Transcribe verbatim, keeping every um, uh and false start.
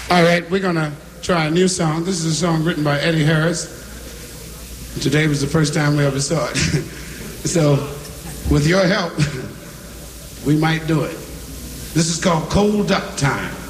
All right, we're going to try a new song. This is a song written by Eddie Harris. Today was the first time we ever saw it. So, with your help, we might do it. This is called Cold Duck Time.